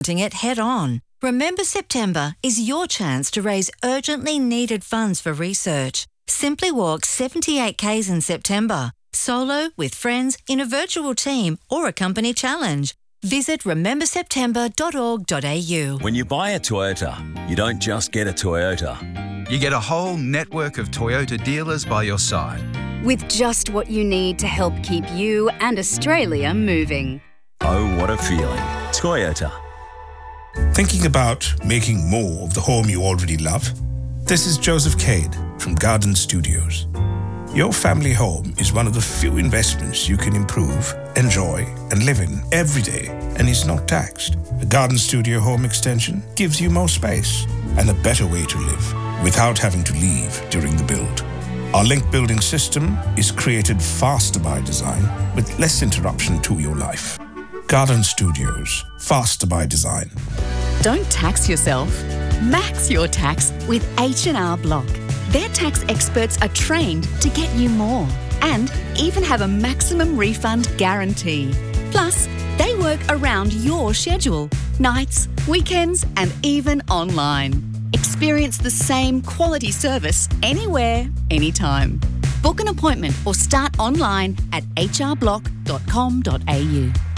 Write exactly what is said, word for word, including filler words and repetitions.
it head on. Remember September is your chance to raise urgently needed funds for research. Simply walk seventy-eight kays in September, solo, with friends, in a virtual team or a company challenge. Visit remember september dot org dot a u. When you buy a Toyota, you don't just get a Toyota. You get a whole network of Toyota dealers by your side. With just what you need to help keep you and Australia moving. Oh, what a feeling. Toyota. Thinking about making more of the home you already love? This is Joseph Cade from Garden Studios. Your family home is one of the few investments you can improve, enjoy, and live in every day, and is not taxed. A Garden Studio home extension gives you more space and a better way to live without having to leave during the build. Our link building system is created faster by design with less interruption to your life. Garden Studios, faster by design. Don't tax yourself. Max your tax with H and R Block. Their tax experts are trained to get you more and even have a maximum refund guarantee. Plus, they work around your schedule, nights, weekends, and even online. Experience the same quality service anywhere, anytime. Book an appointment or start online at h r block dot com dot a u.